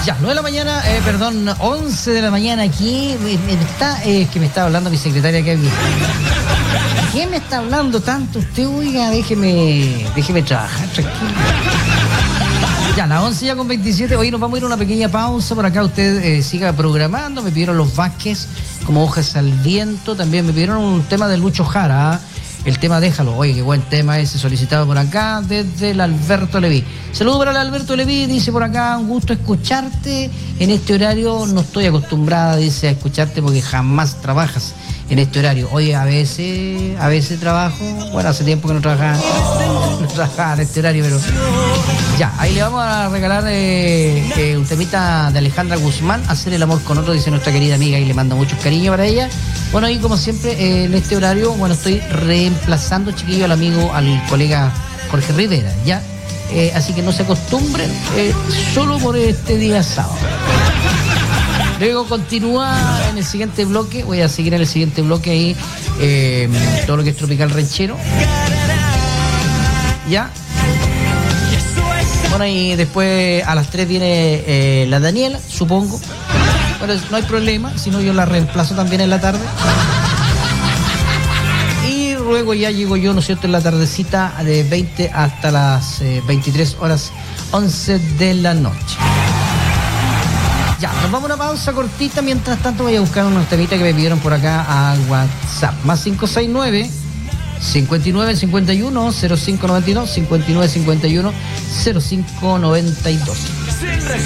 Ya, 9 de la mañana, 11 de la mañana aquí. Que me está hablando mi secretaria que ¿Quién me está hablando tanto usted? Oiga, déjeme trabajar, tranquilo. Ya, las 11 ya con 27. Hoy nos vamos a ir a una pequeña pausa. Por acá usted siga programando. Me pidieron los Vázquez como hojas al viento. También me pidieron un tema de Lucho Jara. El tema Déjalo. Oye, qué buen tema ese solicitado por acá desde el Alberto Leví. Saludos para el Alberto Leví. Dice por acá, un gusto escucharte. En este horario no estoy acostumbrada, dice, a escucharte porque jamás trabajas en este horario. Oye, a veces trabajo. Bueno, hace tiempo que no trabajaba en este horario, pero ya, ahí le vamos a regalar un temita de Alejandra Guzmán, Hacer el amor con otro, dice nuestra querida amiga, y le mando mucho cariño para ella. Bueno, y como siempre, en este horario, bueno, estoy reemplazando, chiquillo, al colega Jorge Rivera, ¿ya? Así que no se acostumbren, solo por este día sábado. Luego continúa en el siguiente bloque, voy a seguir en el siguiente bloque ahí, todo lo que es Tropical Ranchero. ¿Ya? Bueno, y después a las 3 viene la Daniela, supongo. Pero no hay problema, si no yo la reemplazo también en la tarde. Y luego ya llego yo, ¿no es cierto?, en la tardecita de 20 hasta las 23 horas 11 de la noche. Ya, nos vamos a una pausa cortita. Mientras tanto voy a buscar unos temitas que me pidieron por acá a WhatsApp. Más 569 5951 0592 5951 0592.